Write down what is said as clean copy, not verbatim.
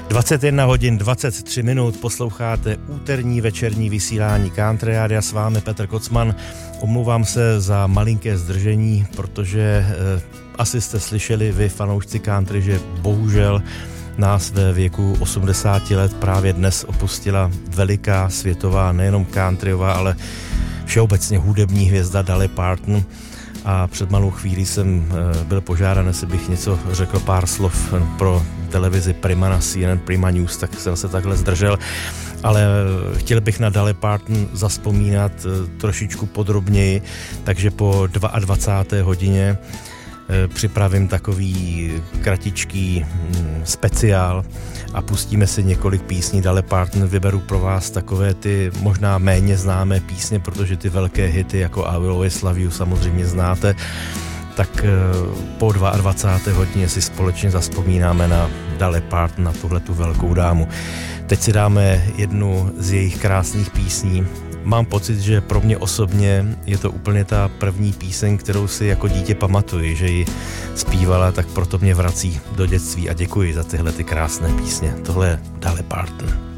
21 hodin 23 minut, posloucháte úterní večerní vysílání Country Rádia, s vámi Petr Kocman. Omlouvám se za malinké zdržení, protože asi jste slyšeli vy, fanoušci country, že bohužel nás ve věku 80 let právě dnes opustila veliká světová, nejenom countryová, ale všeobecně hudební hvězda Dolly Parton. A před malou chvílí jsem byl požádán, jestli bych něco řekl, pár slov pro televizi Prima na CNN Prima News, tak jsem se takhle zdržel. Ale chtěl bych na Dolly Parton zazpomínat trošičku podrobněji, takže po 22. hodině připravím takový kratičký speciál a pustíme si několik písní Dolly Parton. Vyberu pro vás takové ty možná méně známé písně, protože ty velké hity jako I Will Always Love You samozřejmě znáte. Tak po 22. hodině si společně zazpomínáme na Dolly Parton, na tuhletu velkou dámu. Teď si dáme jednu z jejich krásných písní. Mám pocit, že pro mě osobně je to úplně ta první píseň, kterou si jako dítě pamatuji, že ji zpívala, tak proto mě vrací do dětství a děkuji za tyhle ty krásné písně. Tohle je Dolly Parton.